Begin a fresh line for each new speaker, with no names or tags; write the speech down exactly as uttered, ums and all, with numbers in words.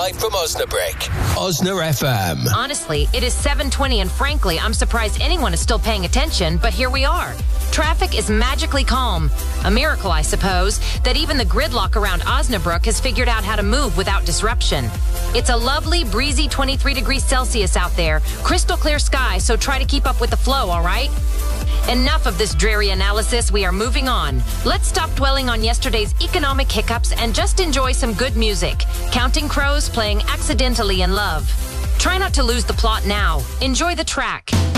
live from Osnabrück. Osna F M.
Honestly, it is seven twenty, and frankly, I'm surprised anyone is still paying attention, but here we are. Traffic is magically calm. A miracle, I suppose, that even the gridlock around Osnabrück has figured out how to move without disruption. It's a lovely, breezy twenty-three degrees Celsius out there. Crystal clear sky, so try to keep up with the flow, all right? Enough of this dreary analysis. We are moving on. Let's stop dwelling on yesterday's economic hiccups and just enjoy some good music. Counting Crows playing Accidentally in Love. Try not to lose the plot now. Enjoy the track.